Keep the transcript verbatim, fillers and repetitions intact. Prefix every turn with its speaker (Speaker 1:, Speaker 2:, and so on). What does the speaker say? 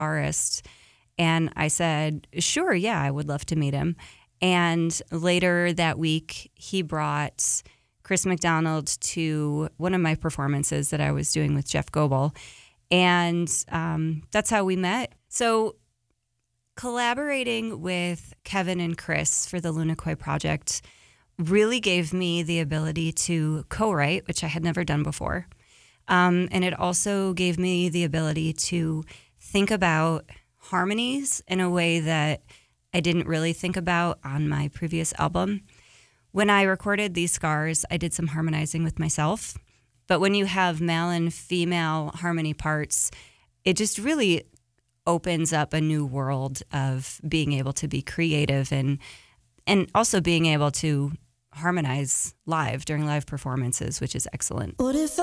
Speaker 1: artist. And I said, sure, yeah, I would love to meet him. And later that week, he brought Chris McDonald to one of my performances that I was doing with Jeff Goebel. And um, that's how we met. So collaborating with Kevin and Chris for the Lunaquoy project really gave me the ability to co-write, which I had never done before. Um, and it also gave me the ability to think about harmonies in a way that I didn't really think about on my previous album. When I recorded These Scars, I did some harmonizing with myself. But when you have male and female harmony parts, it just really opens up a new world of being able to be creative and and also being able to harmonize live during live performances, which is excellent. What if